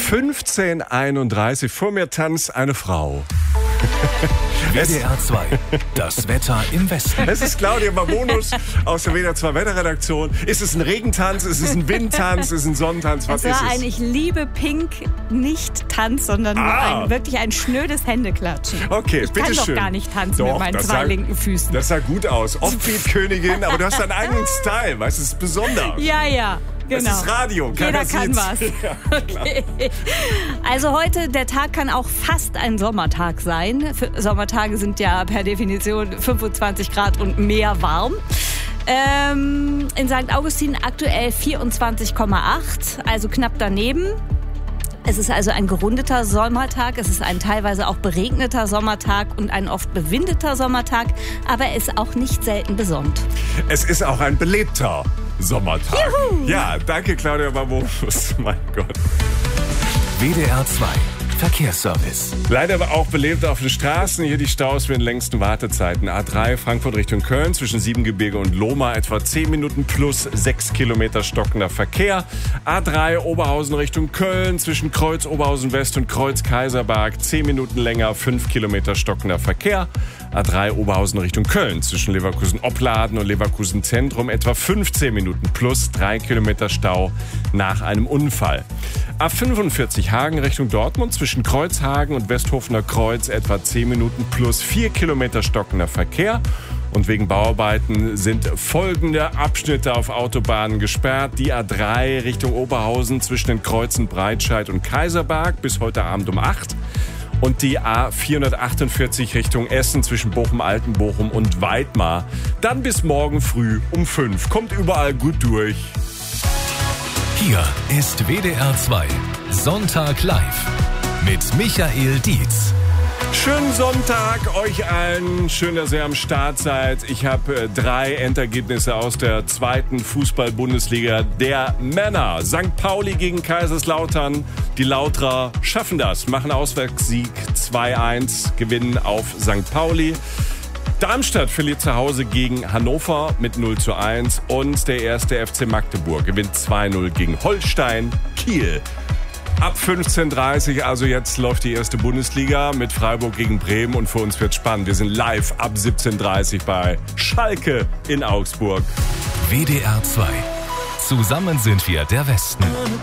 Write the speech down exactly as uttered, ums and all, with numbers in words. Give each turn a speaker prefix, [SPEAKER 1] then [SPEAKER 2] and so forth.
[SPEAKER 1] fünfzehn Uhr einunddreißig. Vor mir tanzt eine Frau.
[SPEAKER 2] W D R zwei, das Wetter im Westen.
[SPEAKER 1] Es ist Claudia Babonus aus der W D R zwei Wetterredaktion. Ist es ein Regentanz? Ist es ein Windtanz? Ist es ein Sonnentanz? Was
[SPEAKER 3] es
[SPEAKER 1] ist
[SPEAKER 3] war
[SPEAKER 1] es?
[SPEAKER 3] ein Ich liebe Pink nicht Tanz, sondern nur
[SPEAKER 1] Ah.
[SPEAKER 3] ein, wirklich ein schnödes Händeklatschen.
[SPEAKER 1] Okay,
[SPEAKER 3] ich
[SPEAKER 1] bitte
[SPEAKER 3] kann doch
[SPEAKER 1] schön.
[SPEAKER 3] gar nicht tanzen
[SPEAKER 1] Doch,
[SPEAKER 3] mit meinen
[SPEAKER 1] das
[SPEAKER 3] zwei
[SPEAKER 1] sah-
[SPEAKER 3] linken Füßen.
[SPEAKER 1] Das sah gut aus. Offbeat-Königin, aber du hast deinen eigenen Style. Weißt du, es ist besonders.
[SPEAKER 3] ja, ja. Genau.
[SPEAKER 1] Das ist Radio, keiner
[SPEAKER 3] Jeder kann
[SPEAKER 1] sieht's.
[SPEAKER 3] was.
[SPEAKER 1] Ja,
[SPEAKER 3] okay. Also heute, der Tag kann auch fast ein Sommertag sein. Für Sommertage sind ja per Definition fünfundzwanzig Grad und mehr warm. Ähm, in Sankt Augustin aktuell vierundzwanzig Komma acht, also knapp daneben. Es ist also ein gerundeter Sommertag, es ist ein teilweise auch beregneter Sommertag und ein oft bewindeter Sommertag, aber er ist auch nicht selten besonnt.
[SPEAKER 1] Es ist auch ein belebter Sommertag. Juhu. Ja, danke Claudia Babonus. Mein Gott.
[SPEAKER 2] W D R zwei, Verkehrsservice.
[SPEAKER 1] Leider aber auch belebt auf den Straßen. Hier die Staus mit den längsten Wartezeiten. A drei Frankfurt Richtung Köln zwischen Siebengebirge und Lohmar etwa zehn Minuten plus sechs Kilometer stockender Verkehr. A drei Oberhausen Richtung Köln zwischen Kreuz Oberhausen West und Kreuz Kaiserberg zehn Minuten länger, fünf Kilometer stockender Verkehr. A drei Oberhausen Richtung Köln zwischen Leverkusen-Opladen und Leverkusen-Zentrum etwa fünfzehn Minuten plus drei Kilometer Stau nach einem Unfall. A fünfundvierzig Hagen Richtung Dortmund zwischen Kreuzhagen und Westhofener Kreuz etwa zehn Minuten plus vier Kilometer stockender Verkehr. Und wegen Bauarbeiten sind folgende Abschnitte auf Autobahnen gesperrt. Die A drei Richtung Oberhausen zwischen den Kreuzen Breitscheid und Kaiserberg bis heute Abend um acht. Und die A vierhundertachtundvierzig Richtung Essen zwischen Bochum-Altenbochum und Weidmar. Dann bis morgen früh um fünf. Kommt überall gut durch.
[SPEAKER 2] Hier ist W D R zwei, Sonntag live mit Michael Dietz.
[SPEAKER 1] Schönen Sonntag euch allen. Schön, dass ihr am Start seid. Ich habe äh, drei Endergebnisse aus der zweiten Fußball-Bundesliga der Männer. Sankt Pauli gegen Kaiserslautern. Die Lauterer schaffen das, machen Auswärtssieg zwei eins, gewinnen auf Sankt Pauli. Darmstadt verliert zu Hause gegen Hannover mit null zu eins und der erste F C Magdeburg gewinnt zwei null gegen Holstein Kiel. Ab fünfzehn Uhr dreißig, also jetzt läuft die erste Bundesliga mit Freiburg gegen Bremen und für uns wird spannend. Wir sind live ab siebzehn Uhr dreißig bei Schalke in Augsburg.
[SPEAKER 2] W D R zwei. Zusammen sind wir der Westen.